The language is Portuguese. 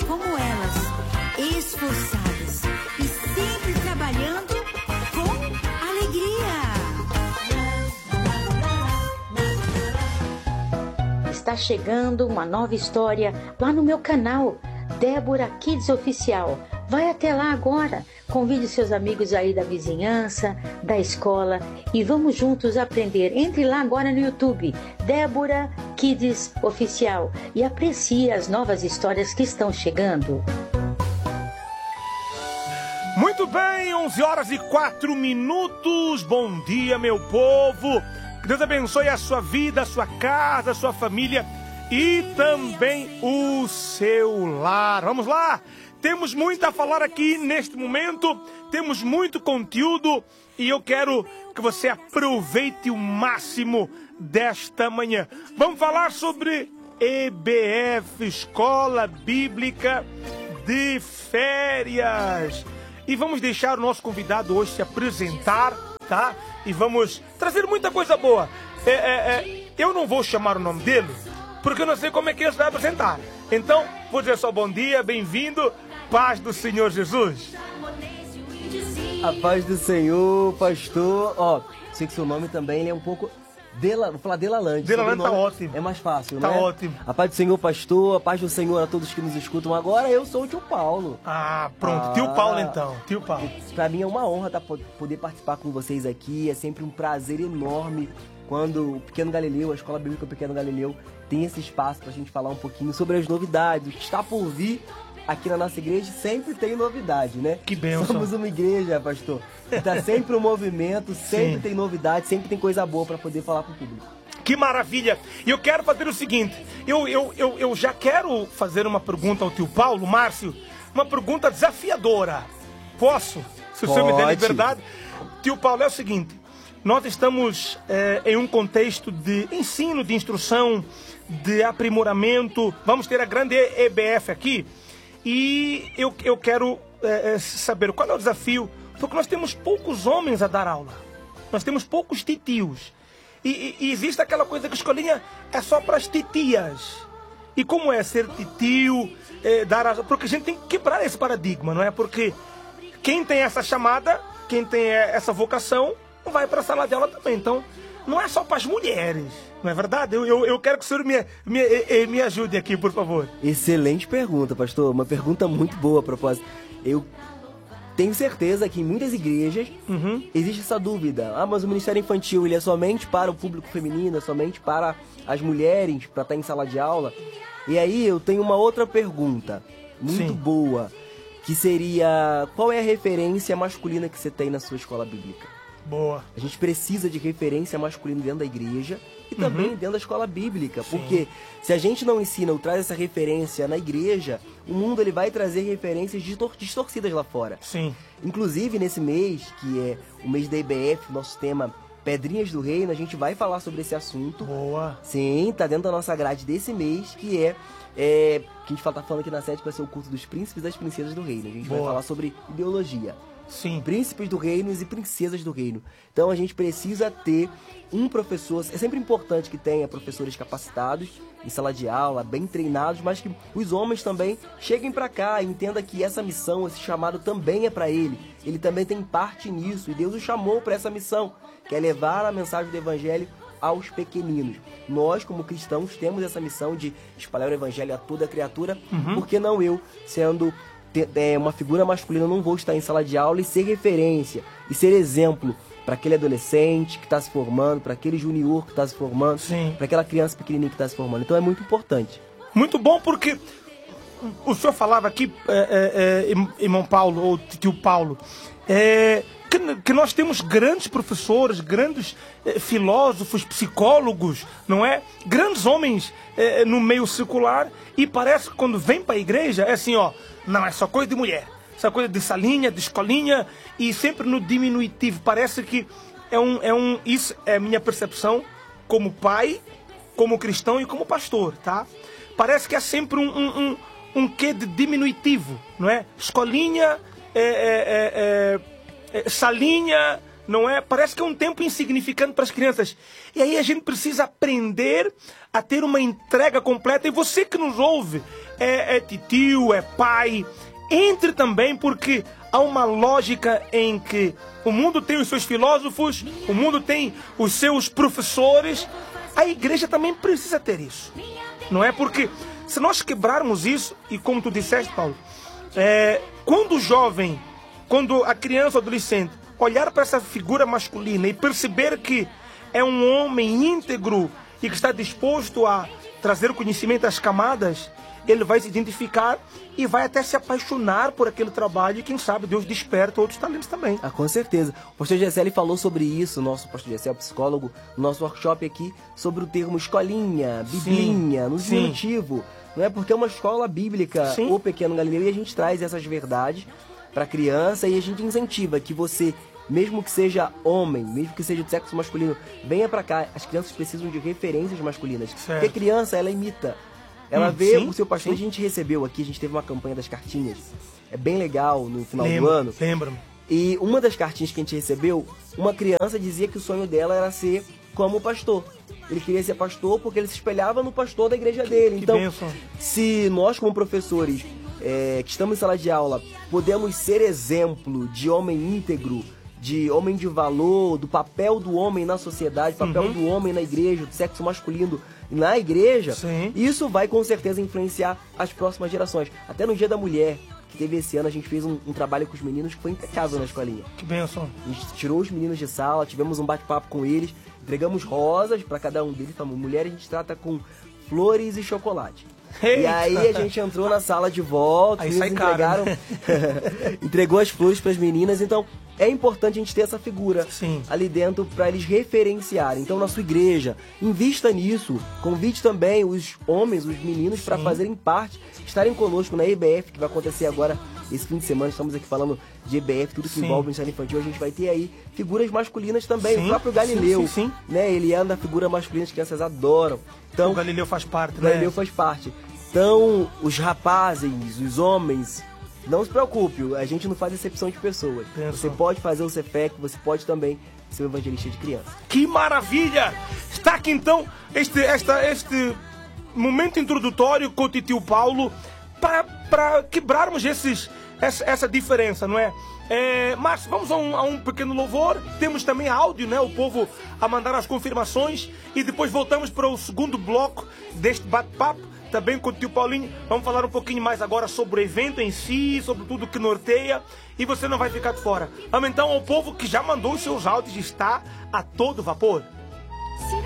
como elas, esforçadas e sempre trabalhando com alegria. Está chegando uma nova história lá no meu canal, Débora Kids Oficial. Vai até lá agora, convide seus amigos aí da vizinhança, da escola e vamos juntos aprender. Entre lá agora no YouTube, Débora Kids Oficial, e aprecie as novas histórias que estão chegando. Muito bem, 11h04. Bom dia, meu povo. Que Deus abençoe a sua vida, a sua casa, a sua família e também o seu lar. Vamos lá! Temos muito a falar aqui neste momento, temos muito conteúdo e eu quero que você aproveite o máximo desta manhã. Vamos falar sobre EBF, Escola Bíblica de Férias. E vamos deixar o nosso convidado hoje se apresentar, tá? E vamos trazer muita coisa boa. Eu não vou chamar o nome dele, porque eu não sei como é que ele se vai apresentar. Então, vou dizer só bom dia, bem-vindo, paz do Senhor Jesus. A paz do Senhor, pastor. Ó, sei que seu nome também ele é um pouco... vou falar Delalande. Delalande tá ótimo. É mais fácil, tá né? Tá ótimo. A paz do Senhor, pastor. A paz do Senhor a todos que nos escutam agora. Eu sou o tio Paulo. Ah, pronto. Tio Paulo, então. Tio Paulo. Pra mim é uma honra poder participar com vocês aqui. É sempre um prazer enorme quando o Pequeno Galileu, a Escola Bíblica Pequeno Galileu, tem esse espaço pra gente falar um pouquinho sobre as novidades, o que está por vir aqui na nossa igreja. Sempre tem novidade, né? Que bênção. Somos uma igreja, pastor, que tá sempre um movimento, sempre tem novidade, sempre tem coisa boa para poder falar pro público. Que maravilha! E eu quero fazer o seguinte, eu já quero fazer uma pergunta ao tio Paulo, Márcio, uma pergunta desafiadora. Posso? Se o senhor me der liberdade. Tio Paulo, é o seguinte, nós estamos em um contexto de ensino, de instrução, de aprimoramento. Vamos ter a grande EBF aqui. E eu quero saber qual é o desafio, porque nós temos poucos homens a dar aula. Nós temos poucos titios. E existe aquela coisa que a escolinha é só para as titias. E como é ser titio, dar aula? Porque a gente tem que quebrar esse paradigma, não é? Porque quem tem essa chamada, quem tem essa vocação, vai para a sala de aula também. Então, não é só para as mulheres, não é verdade? Eu quero que o senhor me ajude aqui, por favor. Excelente pergunta, pastor. Uma pergunta muito boa a propósito. Eu tenho certeza que em muitas igrejas existe essa dúvida. Ah, mas o Ministério Infantil ele é somente para o público feminino, é somente para as mulheres, para estar em sala de aula. E aí eu tenho uma outra pergunta, muito boa, que seria: qual é a referência masculina que você tem na sua escola bíblica? Boa. A gente precisa de referência masculina dentro da igreja e também dentro da escola bíblica. Porque se a gente não ensina ou traz essa referência na igreja, o mundo ele vai trazer referências distorcidas lá fora. Sim. Inclusive, nesse mês, que é o mês da EBF, nosso tema Pedrinhas do Reino, a gente vai falar sobre esse assunto. Boa. Sim, tá dentro da nossa grade desse mês, que que a gente tá falando aqui na sede, vai ser o culto dos príncipes e das princesas do reino. A gente vai falar sobre ideologia. Sim. Príncipes do reino e princesas do reino. Então a gente precisa ter um professor. É sempre importante que tenha professores capacitados em sala de aula, bem treinados, mas que os homens também cheguem para cá e entendam que essa missão, esse chamado também é para ele. Ele também tem parte nisso e Deus o chamou para essa missão, que é levar a mensagem do evangelho aos pequeninos. Nós, como cristãos, temos essa missão de espalhar o evangelho a toda criatura, porque não eu, sendo uma figura masculina, não vou estar em sala de aula e ser referência, e ser exemplo para aquele adolescente que está se formando, para aquele junior que está se formando, para aquela criança pequenininha que está se formando. Então é muito importante. Muito bom, porque o senhor falava aqui, irmão Paulo, ou tio Paulo, que nós temos grandes professores, grandes filósofos, psicólogos, não é? Grandes homens no meio secular, e parece que quando vem para a igreja é assim, ó, não, é só coisa de mulher, essa coisa de salinha, de escolinha, e sempre no diminutivo. Parece que isso é a minha percepção como pai, como cristão e como pastor, tá? Parece que é sempre um quê de diminutivo, não é? Escolinha, salinha, não é? Parece que é um tempo insignificante para as crianças. E aí a gente precisa aprender a ter uma entrega completa. E você que nos ouve, é titio, é pai, entre também, porque há uma lógica em que o mundo tem os seus filósofos, o mundo tem os seus professores. A igreja também precisa ter isso, não é? Porque se nós quebrarmos isso, e como tu disseste, Paulo, quando o jovem, quando a criança ou adolescente olhar para essa figura masculina e perceber que é um homem íntegro e que está disposto a trazer o conhecimento às camadas, ele vai se identificar e vai até se apaixonar por aquele trabalho, e quem sabe Deus desperta outros talentos também. Ah, com certeza. O pastor Gessé falou sobre isso, nosso pastor Gessé, o psicólogo, no nosso workshop aqui, sobre o termo escolinha, biblinha, no diminutivo, não é? Porque é uma escola bíblica, o Pequeno Galileu, e a gente traz essas verdades para a criança e a gente incentiva que você, mesmo que seja homem, mesmo que seja de sexo masculino, venha para cá. As crianças precisam de referências masculinas, porque a criança, ela imita. Ela vê o seu pastor. A gente recebeu aqui, a gente teve uma campanha das cartinhas. É bem legal no final do ano. Lembro-me. E uma das cartinhas que a gente recebeu, uma criança dizia que o sonho dela era ser como pastor. Ele queria ser pastor porque ele se espelhava no pastor da igreja dele. Então, se nós como professores que estamos em sala de aula podemos ser exemplo de homem íntegro, de homem de valor, do papel do homem na sociedade, papel do homem na igreja, do sexo masculino na igreja, isso vai com certeza influenciar as próximas gerações. Até no Dia da Mulher, que teve esse ano, a gente fez um trabalho com os meninos que foi impecável na escolinha. Que bênção. A gente tirou os meninos de sala, tivemos um bate-papo com eles, entregamos rosas para cada um deles. Falamos, mulher a gente trata com flores e chocolate. Eita. E aí a gente entrou na sala de volta, aí eles entregaram, entregou as flores para as meninas. Então é importante a gente ter essa figura ali dentro para eles referenciarem. Então na sua igreja, invista nisso, convide também os homens, os meninos para fazerem parte, estarem conosco na EBF, que vai acontecer agora esse fim de semana. Estamos aqui falando de EBF, tudo que envolve o Ministério Infantil. A gente vai ter aí figuras masculinas também, o próprio Galileu, né? Ele anda a figura masculina, as crianças adoram. Então, o Galileu faz parte, né? O Galileu faz parte. Então, os rapazes, os homens, não se preocupe, a gente não faz exceção de pessoas. Você pode fazer o Cefec, você pode também ser um evangelista de criança. Que maravilha! Está aqui então este momento introdutório com o titio Paulo para quebrarmos essa diferença, não é? Mas vamos a um pequeno louvor. Temos também áudio, né? O povo a mandar as confirmações e depois voltamos para o segundo bloco deste bate-papo. Também com o tio Paulinho, vamos falar um pouquinho mais agora sobre o evento em si, sobre tudo que norteia, e você não vai ficar de fora. Vamos então ao povo que já mandou os seus áudios, está a todo vapor.